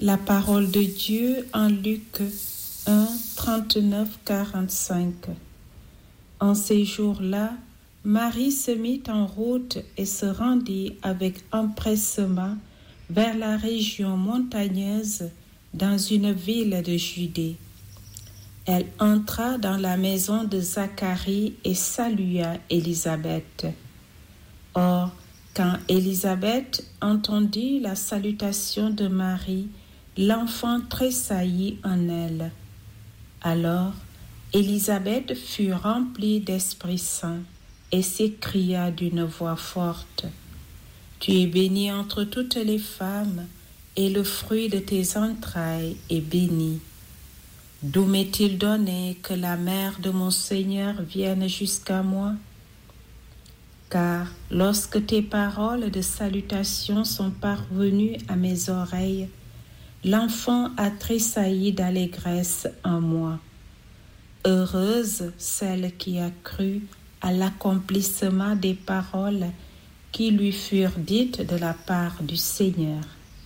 La parole de Dieu en Luc 1, 39-45. En ces jours-là, Marie se mit en route et se rendit avec empressement vers la région montagneuse dans une ville de Judée. Elle entra dans la maison de Zacharie et salua Élisabeth. Or, quand Élisabeth entendit la salutation de Marie, l'enfant tressaillit en elle. Alors, Élisabeth fut remplie d'Esprit Saint et s'écria d'une voix forte : « Tu es bénie entre toutes les femmes, et le fruit de tes entrailles est béni. D'où m'est-il donné que la mère de mon Seigneur vienne jusqu'à moi ? Car lorsque tes paroles de salutation sont parvenues à mes oreilles, l'enfant a tressailli d'allégresse en moi. Heureuse celle qui a cru à l'accomplissement des paroles qui lui furent dites de la part du Seigneur. »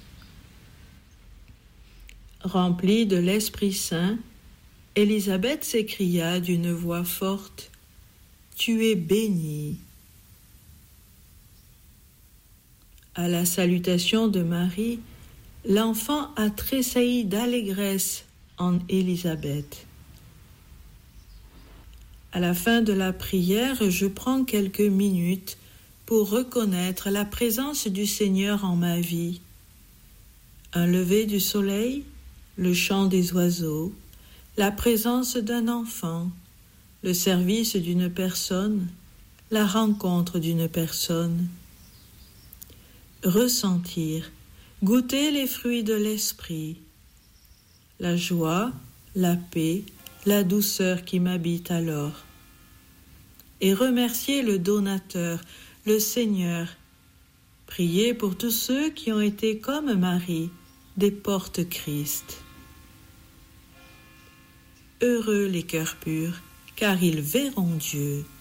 Remplie de l'Esprit Saint, Élisabeth s'écria d'une voix forte : « Tu es bénie. » À la salutation de Marie, l'enfant a tressailli d'allégresse en Élisabeth. À la fin de la prière, je prends quelques minutes pour reconnaître la présence du Seigneur en ma vie. Un lever du soleil, le chant des oiseaux, la présence d'un enfant, le service d'une personne, la rencontre d'une personne. Ressentir, goûter les fruits de l'esprit, la joie, la paix, la douceur qui m'habite alors. Et remercier le donateur, le Seigneur. Prier pour tous ceux qui ont été comme Marie, des porte-Christ. Heureux les cœurs purs, car ils verront Dieu.